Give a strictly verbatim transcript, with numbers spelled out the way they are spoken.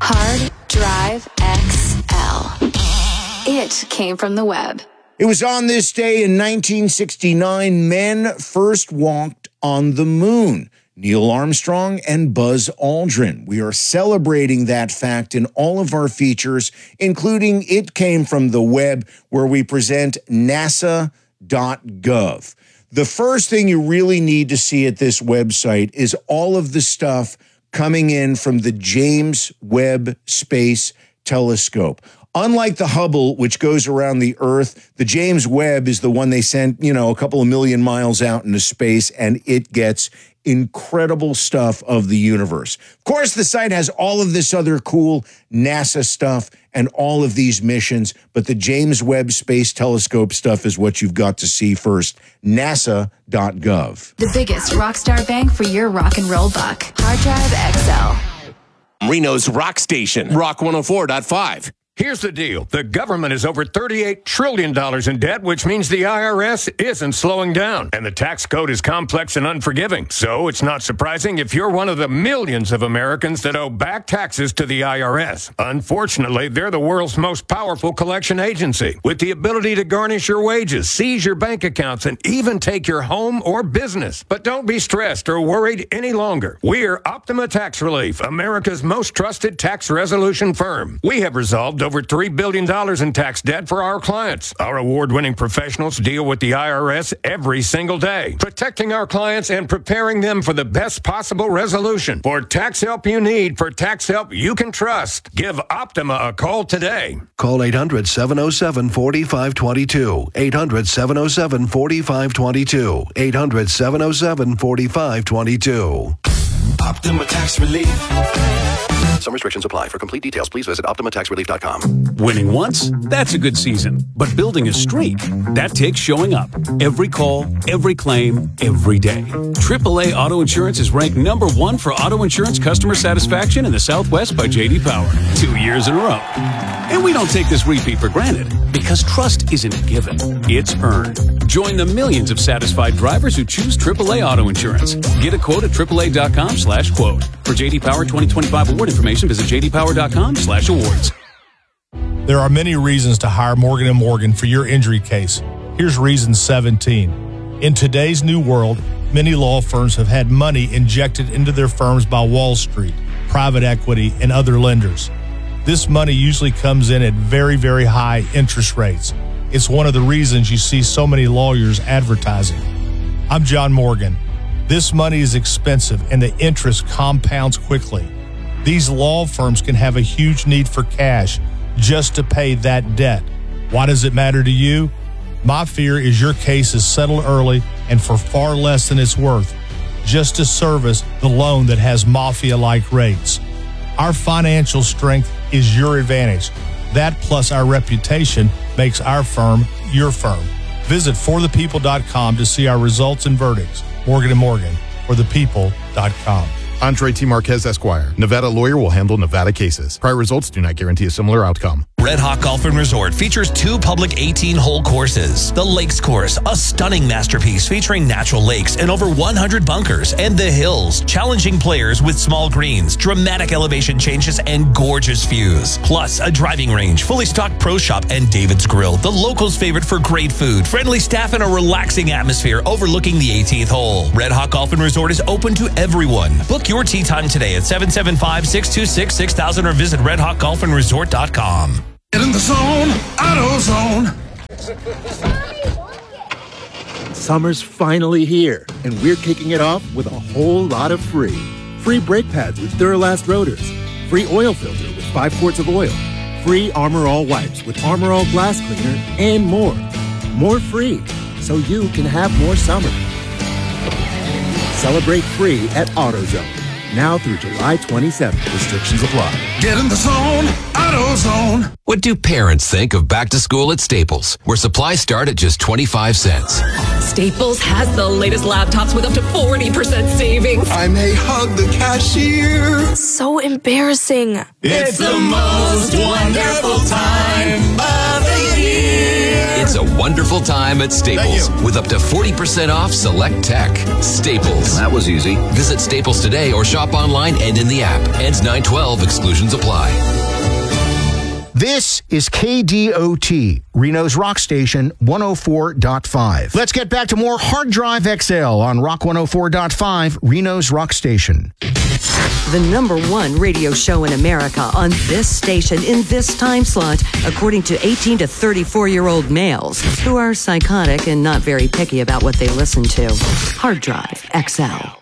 Hard Drive X L. It came from the web. It was on this day in nineteen sixty-nine, men first walked on the moon. Neil Armstrong and Buzz Aldrin. We are celebrating that fact in all of our features, including It Came from the Web, where we present nasa dot gov. The first thing you really need to see at this website is all of the stuff coming in from the James Webb Space Telescope. Unlike the Hubble, which goes around the Earth, the James Webb is the one they sent, you know, a couple of million miles out into space, and it gets incredible stuff of the universe. Of course, the site has all of this other cool NASA stuff and all of these missions, but the James Webb Space Telescope stuff is what you've got to see first. nasa dot gov. The biggest rockstar bang for your rock and roll buck. Hard Drive X L. Reno's rock station, Rock one oh four point five. Here's the deal. The government is over thirty-eight trillion dollars in debt, which means the I R S isn't slowing down. And the tax code is complex and unforgiving. So it's not surprising if you're one of the millions of Americans that owe back taxes to the I R S. Unfortunately, they're the world's most powerful collection agency, with the ability to garnish your wages, seize your bank accounts, and even take your home or business. But don't be stressed or worried any longer. We're Optima Tax Relief, America's most trusted tax resolution firm. We have resolved over three billion dollars in tax debt for our clients. Our award-winning professionals deal with the I R S every single day, protecting our clients and preparing them for the best possible resolution. For tax help you need, for tax help you can trust, give Optima a call today. Call eight hundred, seven oh seven, four five two two. eight hundred, seven oh seven, four five two two. eight hundred, seven oh seven, four five two two. Optima Tax Relief. Some restrictions apply. For complete details, please visit optima tax relief dot com. Winning once? That's a good season. But building a streak? That takes showing up. Every call, every claim, every day. triple A Auto Insurance is ranked number one for auto insurance customer satisfaction in the Southwest by J D Power. Two years in a row. And we don't take this repeat for granted, because trust isn't a given. It's earned. Join the millions of satisfied drivers who choose triple A Auto Insurance. Get a quote at triple A dot com slash quote. For J D Power twenty twenty-five award information, visit j d power dot com slash awards. There are many reasons to hire Morgan and Morgan for your injury case. Here's reason seventeen. In today's new world, many law firms have had money injected into their firms by Wall Street, private equity, and other lenders. This money usually comes in at very, very high interest rates. It's one of the reasons you see so many lawyers advertising. I'm John Morgan. This money is expensive and the interest compounds quickly. These law firms can have a huge need for cash just to pay that debt. Why does it matter to you? My fear is your case is settled early and for far less than it's worth, just to service the loan that has mafia-like rates. Our financial strength is your advantage. That plus our reputation makes our firm your firm. Visit for the people dot com to see our results and verdicts. Morgan and Morgan, for the people dot com. Andre T. Marquez, Esquire. Nevada lawyer will handle Nevada cases. Prior results do not guarantee a similar outcome. Red Hawk Golf and Resort features two public eighteen-hole courses. The Lakes Course, a stunning masterpiece featuring natural lakes and over one hundred bunkers. And The Hills, challenging players with small greens, dramatic elevation changes, and gorgeous views. Plus, a driving range, fully stocked pro shop, and David's Grill, the locals' favorite for great food, friendly staff, and a relaxing atmosphere overlooking the eighteenth hole. Red Hawk Golf and Resort is open to everyone. Book your tee time today at seven seven five, six two six, six thousand or visit red hawk golf and resort dot com. Get in the zone, AutoZone. Summer's finally here, and we're kicking it off with a whole lot of free. Free brake pads with Duralast rotors. Free oil filter with five quarts of oil. Free Armor All wipes with Armor All glass cleaner, and more. More free, so you can have more summer. Celebrate free at AutoZone. Now through July twenty-seventh. Restrictions apply. Get in the zone, AutoZone. What do parents think of back to school at Staples, where supplies start at just twenty-five cents? Staples has the latest laptops with up to forty percent savings. I may hug the cashier. So embarrassing. It's the most wonderful time of the year. It's a wonderful time at Staples with up to forty percent off select tech. Staples. That was easy. Visit Staples today or shop online and in the app. Ends nine twelve. Exclusions apply. This is K D O T, Reno's Rock Station one oh four point five. Let's get back to more Hard Drive X L on Rock one oh four point five, Reno's Rock Station. The number one radio show in America on this station in this time slot, according to eighteen to thirty-four-year-old males who are psychotic and not very picky about what they listen to. Hard Drive X L.